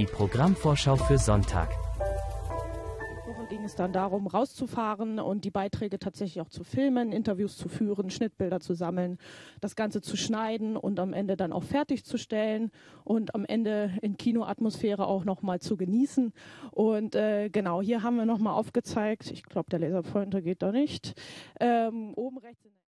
die Programmvorschau für Sonntag. Woche ging es dann darum, rauszufahren und die Beiträge tatsächlich auch zu filmen, Interviews zu führen, Schnittbilder zu sammeln, das Ganze zu schneiden und am Ende dann auch fertigzustellen und am Ende in Kinoatmosphäre auch nochmal zu genießen. Und genau, hier haben wir nochmal aufgezeigt, ich glaube, der Laserpointer geht da nicht, oben rechts in der